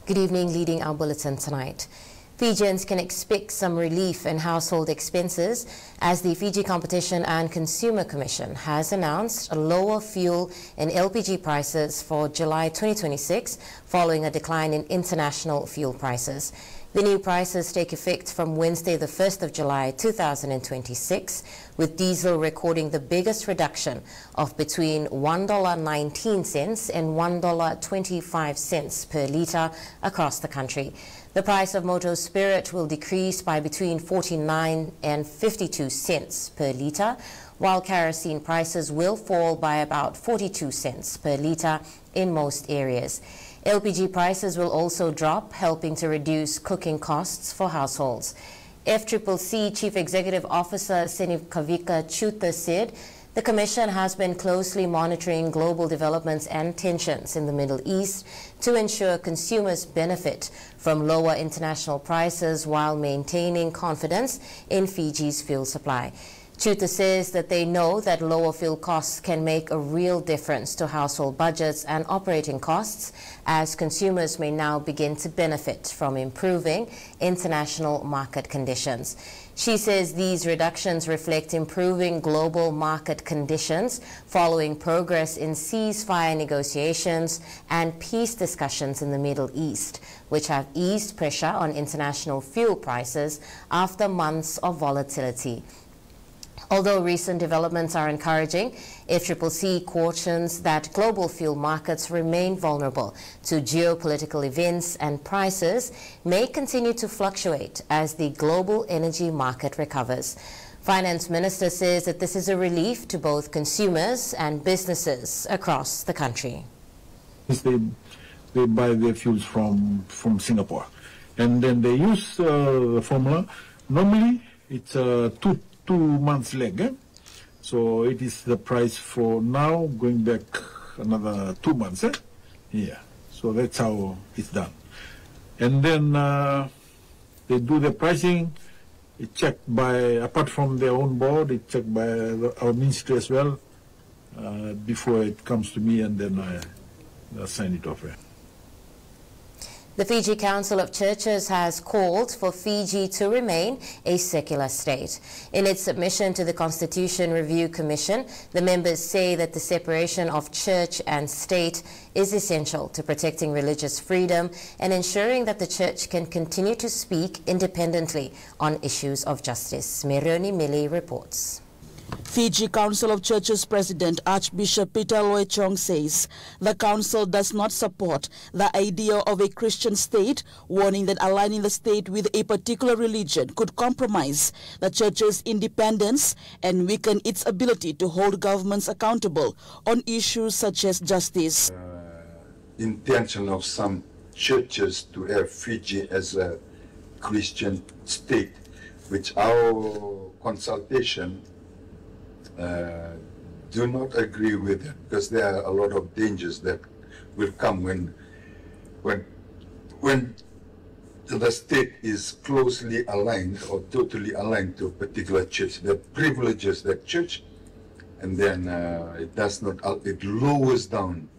Good evening. Leading our bulletin tonight. Fijians can expect some relief in household expenses as the Fiji Competition and Consumer Commission has announced a lower fuel and LPG prices for July 2026 following a decline in international fuel prices. The new prices take effect from Wednesday, the 1st of July 2026, with diesel recording the biggest reduction of between $1.19 and $1.25 per litre across the country. The price of motor spirit will decrease by between 49 and 52 cents per litre, while kerosene prices will fall by about 42 cents per litre in most areas. LPG prices will also drop, helping to reduce cooking costs for households. FCCC Chief Executive Officer Senivkavika Chuta said the Commission has been closely monitoring global developments and tensions in the Middle East to ensure consumers benefit from lower international prices while maintaining confidence in Fiji's fuel supply. Chuta says that they know that lower fuel costs can make a real difference to household budgets and operating costs, as consumers may now begin to benefit from improving international market conditions. She says these reductions reflect improving global market conditions following progress in ceasefire negotiations and peace discussions in the Middle East, which have eased pressure on international fuel prices after months of volatility. Although recent developments are encouraging, FCCC cautions that global fuel markets remain vulnerable to geopolitical events and prices may continue to fluctuate as the global energy market recovers. Finance Minister says that this is a relief to both consumers and businesses across the country. They buy their fuels from Singapore, and then they use the formula. Normally, it's two months lag, so it is the price for now going back another 2 months. Yeah, so that's how it's done. And then they do the pricing. It's checked by, apart from their own board, it's checked by our ministry as well before it comes to me, and then I sign it off. The Fiji Council of Churches has called for Fiji to remain a secular state. In its submission to the Constitution Review Commission, the members say that the separation of church and state is essential to protecting religious freedom and ensuring that the church can continue to speak independently on issues of justice. Merioni Mili reports. Fiji Council of Churches President Archbishop Peter Loechong says the council does not support the idea of a Christian state, warning that aligning the state with a particular religion could compromise the church's independence and weaken its ability to hold governments accountable on issues such as justice. Intention of some churches to have Fiji as a Christian state, which our consultation do not agree with it, because there are a lot of dangers that will come when the state is closely aligned or totally aligned to a particular church, that privileges that church, and then it does not, it lowers down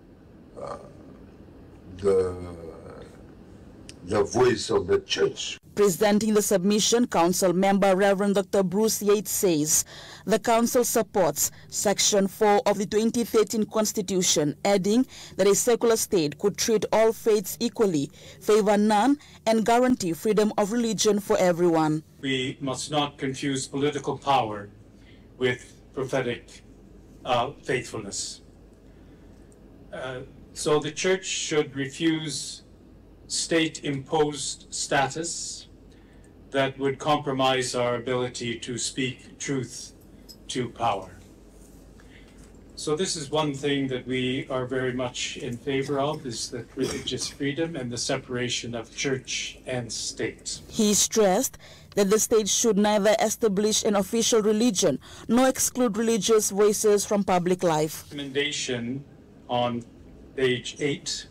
the voice of the church. Presenting the submission, Council member Reverend Dr. Bruce Yates says the Council supports Section 4 of the 2013 Constitution, adding that a secular state could treat all faiths equally, favor none, and guarantee freedom of religion for everyone. We must not confuse political power with prophetic faithfulness. So the Church should refuse state-imposed status that would compromise our ability to speak truth to power. So this is one thing that we are very much in favor of, is the religious freedom and the separation of church and state. He stressed that the state should neither establish an official religion nor exclude religious voices from public life. Recommendation on page 8,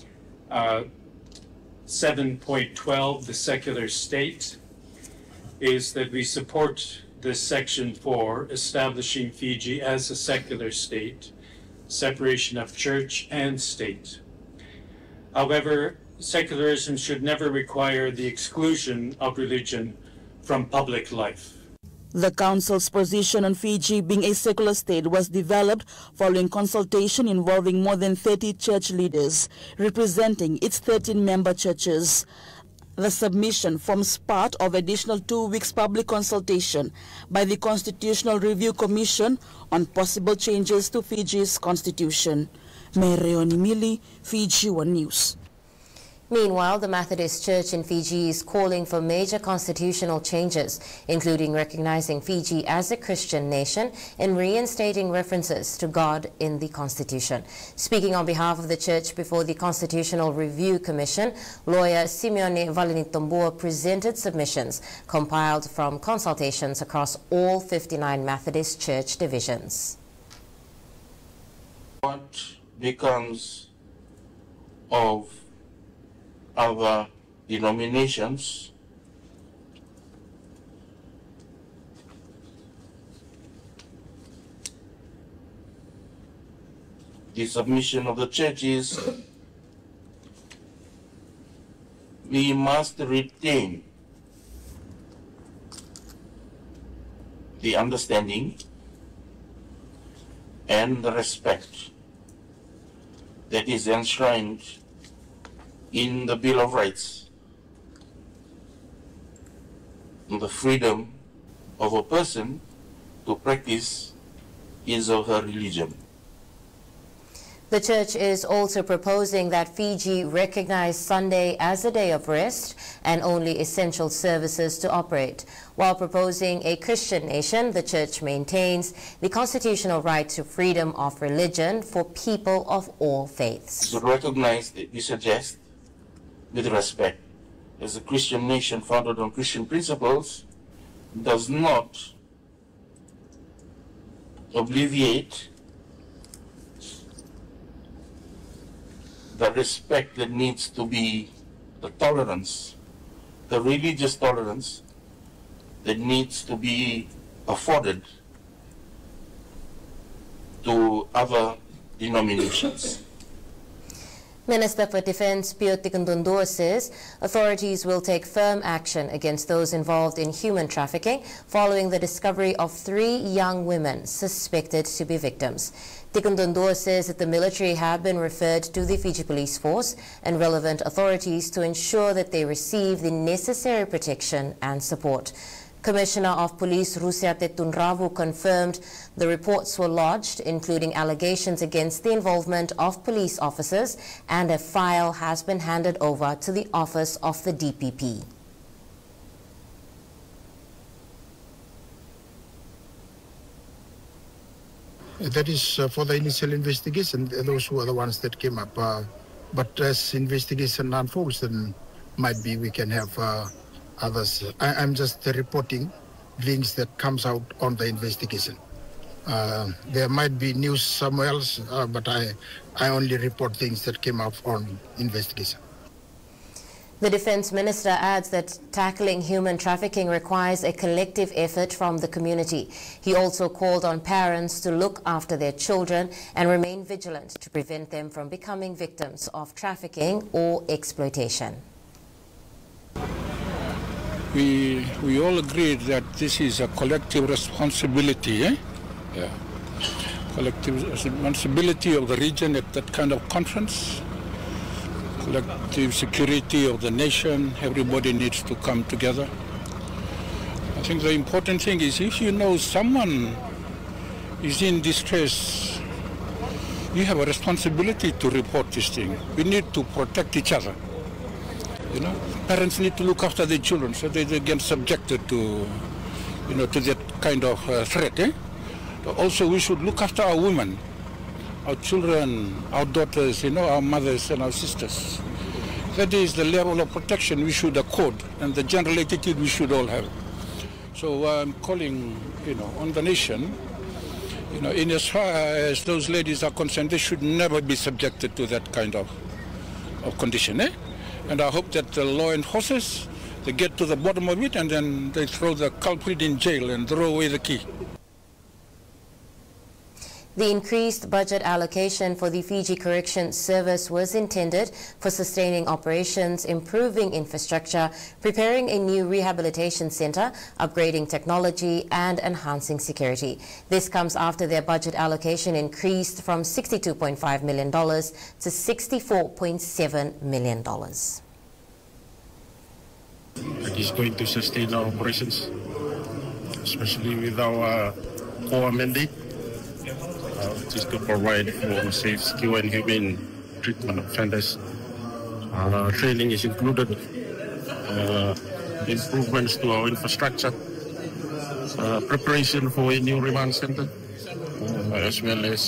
7.12, the secular state, is that we support this Section 4, establishing Fiji as a secular state, separation of church and state. However, secularism should never require the exclusion of religion from public life. The Council's position on Fiji being a secular state was developed following consultation involving more than 30 church leaders representing its 13-member churches. The submission forms part of additional 2 weeks public consultation by the Constitutional Review Commission on possible changes to Fiji's constitution. Mereoni Mili, Fiji One News. Meanwhile, the Methodist Church in Fiji is calling for major constitutional changes, including recognizing Fiji as a Christian nation and reinstating references to God in the Constitution. Speaking on behalf of the Church before the Constitutional Review Commission, lawyer Simeone Valinitomboa presented submissions compiled from consultations across all 59 Methodist Church divisions. What becomes of other denominations? The submission of the church is we must retain the understanding and the respect that is enshrined in the Bill of Rights, the freedom of a person to practice his or her religion. The Church is also proposing that Fiji recognize Sunday as a day of rest and only essential services to operate. While proposing a Christian nation, the Church maintains the constitutional right to freedom of religion for people of all faiths. To recognize that we suggest, with respect, as a Christian nation founded on Christian principles, does not obviate the respect that needs to be, the tolerance, the religious tolerance that needs to be afforded to other denominations. Minister for Defense Pio Tikundundur says authorities will take firm action against those involved in human trafficking following the discovery of 3 young women suspected to be victims. Tikundundur says that the military have been referred to the Fiji Police Force and relevant authorities to ensure that they receive the necessary protection and support. Commissioner of Police Rusiate Tunravu confirmed the reports were lodged, including allegations against the involvement of police officers, and a file has been handed over to the office of the DPP. That is for the initial investigation. Those were the ones that came up. But as investigation unfolds, then might be we can have others. I'm just reporting things that comes out on the investigation. There might be news somewhere else, but I only report things that came out on investigation. The Defense Minister adds that tackling human trafficking requires a collective effort from the community. He also called on parents to look after their children and remain vigilant to prevent them from becoming victims of trafficking or exploitation. We all agreed that this is a collective responsibility, eh? Yeah. Collective responsibility of the region at that kind of conference. Collective security of the nation. Everybody needs to come together. I think the important thing is if you know someone is in distress, you have a responsibility to report this thing. We need to protect each other. You know, parents need to look after their children so they get subjected to, to that kind of threat. Eh? Also, we should look after our women, our children, our daughters, our mothers and our sisters. That is the level of protection we should accord, and the general attitude we should all have. So I'm calling, on the nation, in as far as those ladies are concerned, they should never be subjected to that kind of condition. Eh? And I hope that the law enforcers, they get to the bottom of it and then they throw the culprit in jail and throw away the key. The increased budget allocation for the Fiji Corrections Service was intended for sustaining operations, improving infrastructure, preparing a new rehabilitation center, upgrading technology, and enhancing security. This comes after their budget allocation increased from $62.5 million to $64.7 million. It is going to sustain our operations, especially with our core mandate, which is to provide for safe, secure, and humane treatment of offenders. Training is included, improvements to our infrastructure, preparation for a new remand center, as well as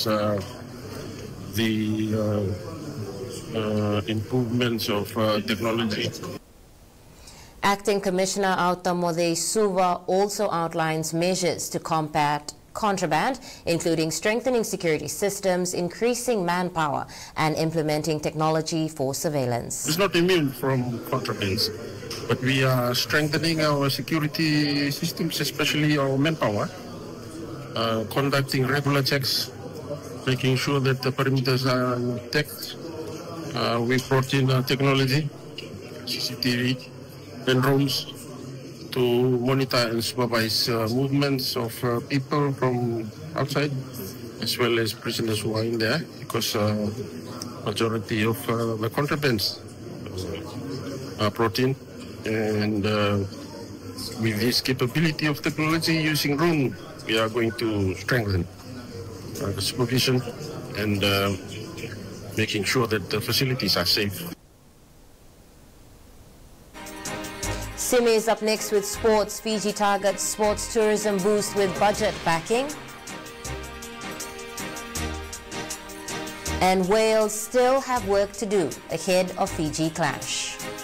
the improvements of technology. Acting Commissioner Autamode Suva also outlines measures to combat contraband, including strengthening security systems, increasing manpower, and implementing technology for surveillance. It's not immune from contrabands, but we are strengthening our security systems, especially our manpower, conducting regular checks, making sure that the perimeters are intact. We brought in technology, CCTV, and drones to monitor and supervise movements of people from outside, as well as prisoners who are in there, because majority of the contrabands are brought in. And with this capability of technology using drone, we are going to strengthen the supervision and making sure that the facilities are safe. Simi is up next with sports. Fiji targets sports tourism boost with budget backing. And Wales still have work to do ahead of Fiji clash.